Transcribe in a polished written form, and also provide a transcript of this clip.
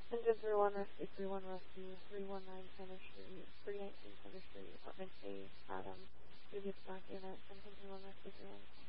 Engine 01 Rescue, 31 Rescue, 319 Center Street, 319 Center Street, Apartment A, Adam. Previous back unit, Engine 01 Rescue, 319.